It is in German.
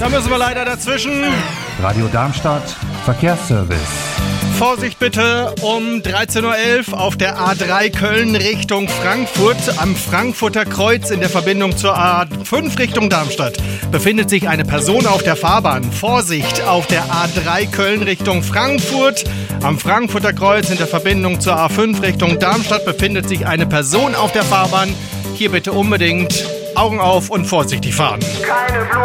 Da müssen wir leider dazwischen. Radio Darmstadt, Verkehrsservice. Vorsicht bitte, um 13.11 Uhr auf der A3 Köln Richtung Frankfurt. Am Frankfurter Kreuz in der Verbindung zur A5 Richtung Darmstadt befindet sich eine Person auf der Fahrbahn. Vorsicht, auf der A3 Köln Richtung Frankfurt. Am Frankfurter Kreuz in der Verbindung zur A5 Richtung Darmstadt befindet sich eine Person auf der Fahrbahn. Hier bitte unbedingt Augen auf und vorsichtig fahren. Keine Blumen.